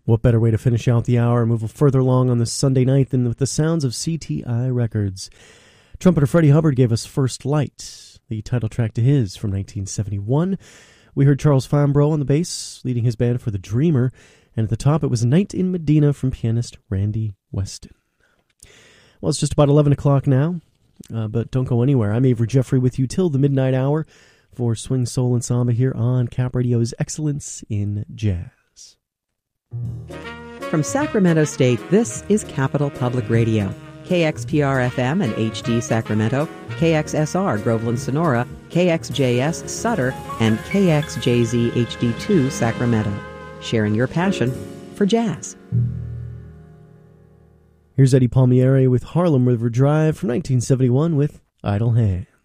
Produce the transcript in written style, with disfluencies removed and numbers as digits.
What better way to finish out the hour and move further along on this Sunday night than with the sounds of CTI Records. Trumpeter Freddie Hubbard gave us First Light, the title track to his from 1971. We heard Charles Fambro on the bass, leading his band for The Dreamer, and at the top it was Night in Medina from pianist Randy Weston. Well, it's just about 11 o'clock now, but don't go anywhere. I'm Avery Jeffrey with you till the midnight hour for Swing, Soul, and Samba here on Cap Radio's Excellence in Jazz. From Sacramento State, this is Capital Public Radio. KXPR-FM and HD Sacramento, KXSR Groveland Sonora, KXJS Sutter, and KXJZ HD2 Sacramento. Sharing your passion for jazz. Here's Eddie Palmieri with Harlem River Drive from 1971 with Idle Hands.